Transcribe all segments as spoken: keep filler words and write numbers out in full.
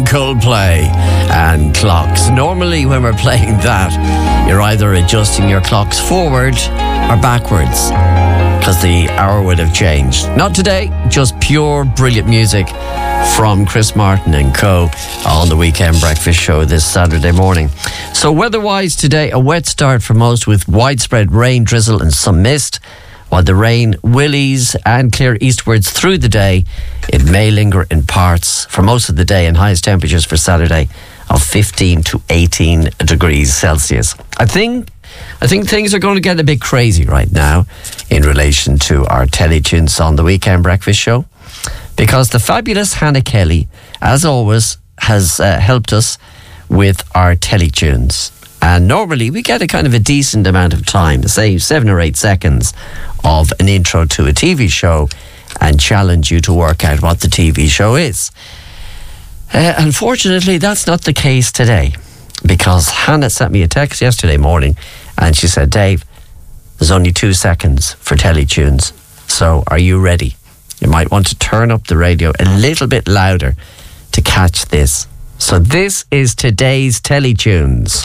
Coldplay and Clocks. Normally when we're playing that, you're either adjusting your clocks forward or backwards, because the hour would have changed. Not today, just pure brilliant music from Chris Martin and co on the Weekend Breakfast Show this Saturday morning. So weather-wise today, a wet start for most with widespread rain, drizzle and some mist. While the rain will ease and clear eastwards through the day, it may linger in parts for most of the day, and highest temperatures for Saturday of fifteen to eighteen degrees Celsius. I think I think things are going to get a bit crazy right now in relation to our teletunes on the Weekend Breakfast Show, because the fabulous Hannah Kelly, as always, has uh, helped us with our teletunes. And normally we get a kind of a decent amount of time, say seven or eight seconds of an intro to a T V show, and challenge you to work out what the T V show is. Uh, unfortunately, that's not the case today, because Hannah sent me a text yesterday morning and she said, Dave, there's only two seconds for teletunes. So are you ready? You might want to turn up the radio a little bit louder to catch this. So this is today's teletunes.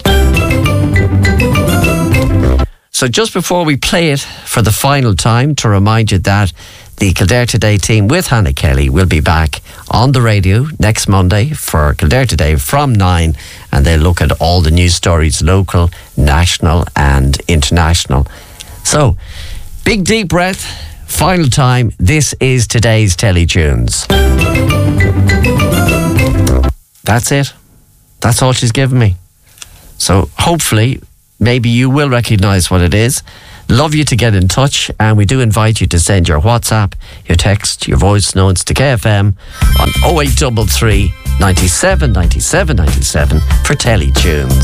So just before we play it for the final time, to remind you that the Kildare Today team with Hannah Kelly will be back on the radio next Monday for Kildare Today from nine, and they'll look at all the news stories, local, national and international. So, big deep breath, final time, this is today's teletunes. That's it. That's all she's given me. So hopefully, maybe you will recognise what it is. Love you to get in touch, and we do invite you to send your WhatsApp, your text, your voice notes to K F M on oh eight three three, ninety-seven, ninety-seven, ninety-seven for teletunes.